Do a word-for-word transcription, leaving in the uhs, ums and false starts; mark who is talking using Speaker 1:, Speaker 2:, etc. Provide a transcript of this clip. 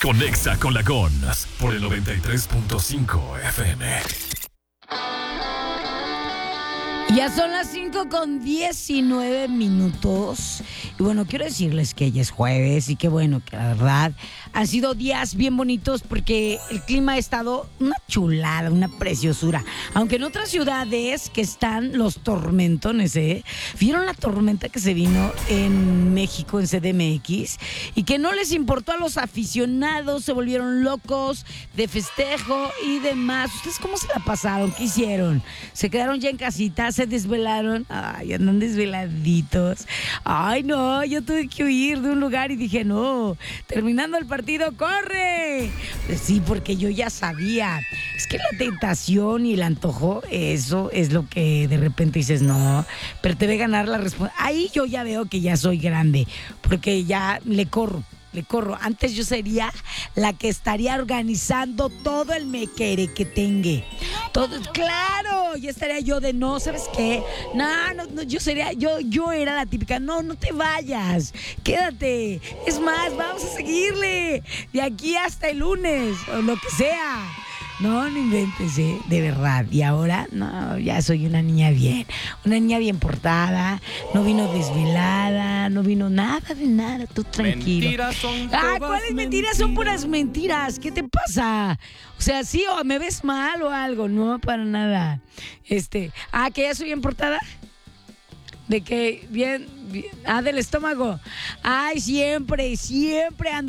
Speaker 1: Conexa con la Gons por el noventa y tres punto cinco F M.
Speaker 2: Ya son las cinco con diecinueve minutos. Y bueno, quiero decirles que ya es jueves y que bueno, que la verdad han sido días bien bonitos porque el clima ha estado una chulada, una preciosura. Aunque en otras ciudades que están los tormentones, ¿eh? ¿Vieron la tormenta que se vino en México, en C D M X? Y que no les importó a los aficionados, se volvieron locos de festejo y demás. ¿Ustedes cómo se la pasaron? ¿Qué hicieron? ¿Se quedaron ya en casita? ¿Se desvelaron? Ay, andan desveladitos. Ay, no, yo tuve que huir de un lugar y dije, no, terminando el partido, ¡corre! Pues sí, porque yo ya sabía. Es que la tentación y el antojo, eso es lo que de repente dices, no, pero te ve ganar la respuesta. Ahí yo ya veo que ya soy grande, porque ya le corro. Le corro. Antes yo sería la que estaría organizando todo el mequere que tenga. Todo, claro, ya estaría yo de no, ¿sabes qué? No, no, no, yo sería, yo, yo era la típica, no, no te vayas, quédate. Es más, vamos a seguirle de aquí hasta el lunes, o lo que sea. No, no inventes, ¿eh? De verdad. Y ahora, no, ya soy una niña bien. Una niña bien portada. No vino desvelada. No vino nada de nada. Tú tranquilo.
Speaker 3: Mentiras son todas
Speaker 2: Ah, ¿cuáles mentiras? Son puras mentiras. ¿Qué te pasa? O sea, sí, o me ves mal o algo. No, para nada. Este, ah, que ya soy bien portada. De que bien, bien. Ah, del estómago. Ay, siempre, siempre ando